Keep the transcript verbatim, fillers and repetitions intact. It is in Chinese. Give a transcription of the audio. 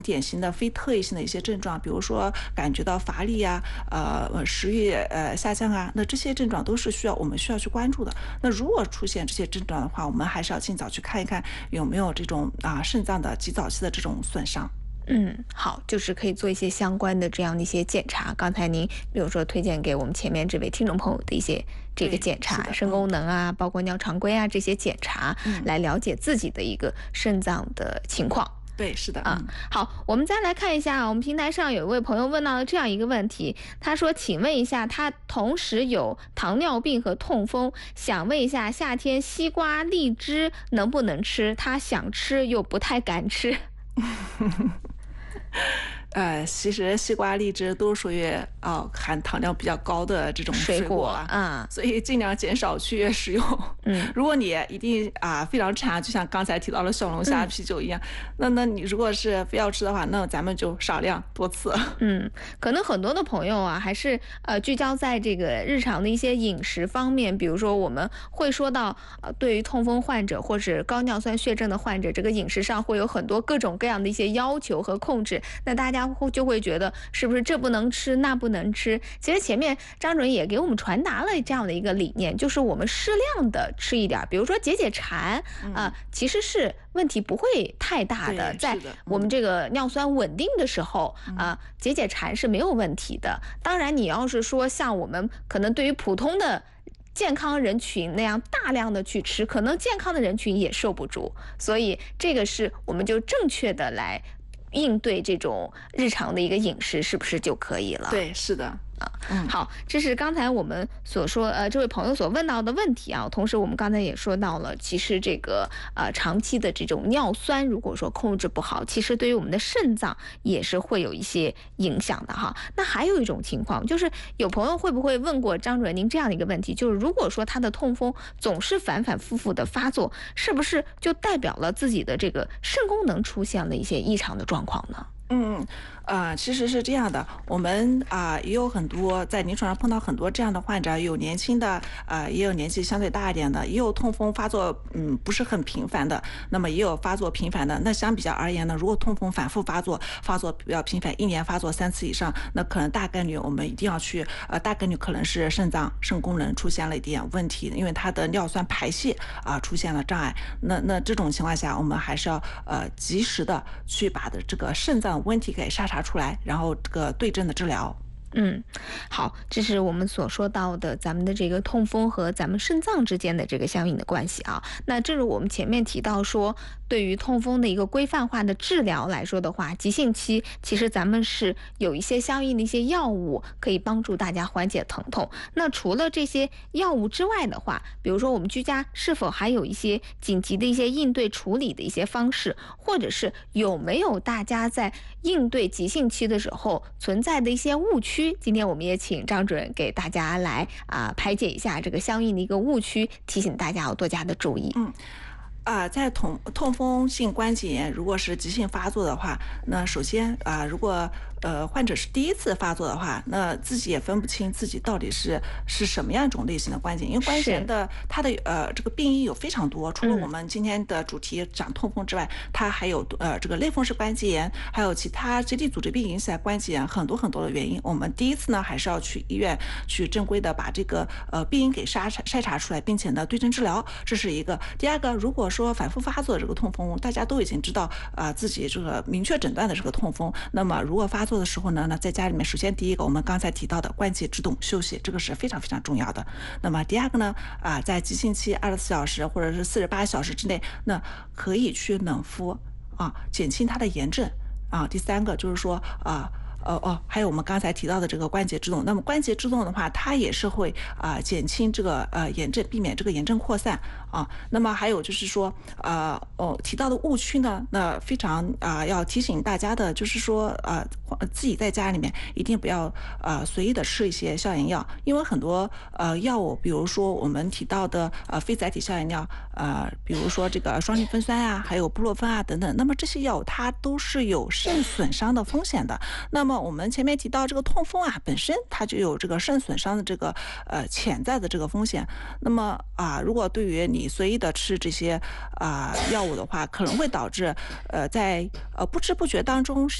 典型的非特异性的一些症状，比如说感觉到乏力啊，呃，食欲呃下降啊，那这些症状都是需要我们需要去关注的。那如果出现这些症状的话，我们还是要尽早去看一看有没有这种啊肾脏的及早期的这种损伤。 嗯，好，就是可以做一些相关的这样的一些检查。刚才您比如说推荐给我们前面这位听众朋友的一些这个检查，肾功能啊，包括尿常规啊这些检查，嗯、来了解自己的一个肾脏的情况。 对，是的啊、嗯。好，我们再来看一下，我们平台上有一位朋友问到了这样一个问题，他说：“请问一下，他同时有糖尿病和痛风，想问一下，夏天西瓜、荔枝能不能吃？他想吃又不太敢吃。” 呃，其实西瓜、荔枝都属于啊、呃、含糖量比较高的这种水果啊，所以尽量减少去食用。嗯，如果你一定啊非常馋，就像刚才提到了小龙虾、啤酒一样，嗯、那那你如果是非要吃的话，那咱们就少量多次。 嗯，可能很多的朋友啊，还是呃聚焦在这个日常的一些饮食方面，比如说我们会说到呃对于痛风患者或者高尿酸血症的患者，这个饮食上会有很多各种各样的一些要求和控制，那大家就会觉得是不是这不能吃那不能吃。其实前面张主任也给我们传达了这样的一个理念，就是我们适量的吃一点，比如说解解馋啊、嗯呃，其实是问题不会太大的，在我们这个尿酸稳定的时候啊、呃，解解馋是没有问题的。当然你要是说像我们可能对于普通的健康人群那样大量的去吃，可能健康的人群也受不住，所以这个是我们就正确的来应对这种日常的一个饮食，是不是就可以了？ 对，是的。 嗯，好，这是刚才我们所说，呃，这位朋友所问到的问题啊。同时，我们刚才也说到了，其实这个呃长期的这种尿酸，如果说控制不好，其实对于我们的肾脏也是会有一些影响的哈。那还有一种情况，就是有朋友会不会问过张主任您这样的一个问题，就是如果说他的痛风总是反反复复的发作，是不是就代表了自己的这个肾功能出现了一些异常的状况呢？ 嗯，呃，其实是这样的，我们啊、呃、也有很多在临床上碰到很多这样的患者，有年轻的，啊、呃，也有年纪相对大一点的，也有痛风发作，嗯，不是很频繁的，那么也有发作频繁的。那相比较而言呢，如果痛风反复发作，发作比较频繁，一年发作三次以上，那可能大概率我们一定要去，呃，大概率可能是肾脏肾功能出现了一点问题，因为它的尿酸排泄啊、呃、出现了障碍。那那这种情况下，我们还是要呃及时的去把的这个肾脏问题给筛查出来，然后这个对症的治疗。 嗯，好，这是我们所说到的咱们的这个痛风和咱们肾脏之间的这个相应的关系啊。那正如我们前面提到说，对于痛风的一个规范化的治疗来说的话，急性期其实咱们是有一些相应的一些药物可以帮助大家缓解疼痛。那除了这些药物之外的话，比如说我们居家是否还有一些紧急的一些应对处理的一些方式，或者是有没有大家在应对急性期的时候存在的一些误区？今天我们也请张主任给大家来啊、呃、排解一下这个相应的一个误区，提醒大家要多加的注意。 嗯。啊、呃，在痛痛风性关节炎如果是急性发作的话，那首先啊、呃，如果呃患者是第一次发作的话，那自己也分不清自己到底是是什么样一种类型的关节炎，因为关节炎的它的呃这个病因有非常多，除了我们今天的主题讲痛风之外，它还有呃这个类风湿关节炎，还有其他结缔组织病引起的关节炎，很多很多的原因。我们第一次呢还是要去医院去正规的把这个呃病因给筛查筛查出来，并且呢对症治疗，这是一个。第二个，如果说反复发作的这个痛风，大家都已经知道啊、呃、自己这个明确诊断的这个痛风，那么如果发作的时候呢，那在家里面，首先第一个我们刚才提到的关节制动休息，这个是非常非常重要的。那么第二个呢啊、呃，在急性期二十四小时或者是四十八小时之内，那可以去冷敷啊，减轻它的炎症啊。第三个就是说啊。呃哦，还有我们刚才提到的这个关节制动，那么关节制动的话，它也是会啊、呃、减轻这个呃炎症，避免这个炎症扩散啊。那么还有就是说，呃哦提到的误区呢，那非常啊、呃、要提醒大家的，就是说呃自己在家里面一定不要呃随意的吃一些消炎药，因为很多呃药物，比如说我们提到的呃非甾体消炎药，呃比如说这个双氯芬酸啊，还有布洛芬啊等等，那么这些药物它都是有肾损伤的风险的，那么么我们前面提到这个痛风啊，本身它就有这个肾损伤的这个呃潜在的这个风险。那么啊，如果对于你随意的吃这些啊药物的话，可能会导致呃在呃不知不觉当中